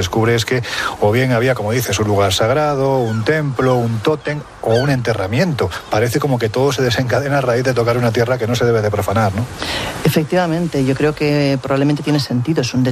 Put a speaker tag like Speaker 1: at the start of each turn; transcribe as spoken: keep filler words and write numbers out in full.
Speaker 1: descubre es que o bien había, como dices, un lugar sagrado, un templo, un tótem o un enterramiento. Parece como que todo se desencadena a raíz de tocar una tierra que no se debe de profanar, ¿no?
Speaker 2: Efectivamente, yo creo que probablemente tiene sentido, es un